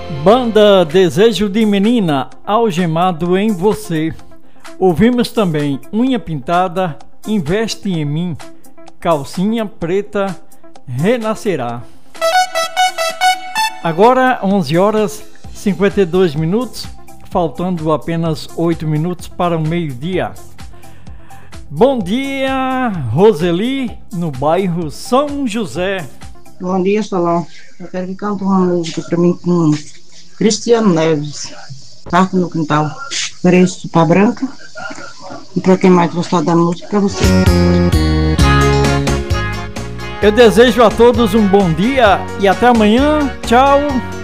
Banda Desejo de Menina, algemado em você. Ouvimos também Unha Pintada, Investe em Mim, Calcinha Preta, Renascerá. Agora 11 horas 52 minutos, faltando apenas 8 minutos para o meio-dia. Bom dia, Roseli, no bairro São José. Bom dia, Solon. Eu quero que cante uma música para mim com Cristiano Neves, Carta no Quintal. Ofereço para Branca e para quem mais gostar da música, para você. Eu desejo a todos um bom dia e até amanhã. Tchau!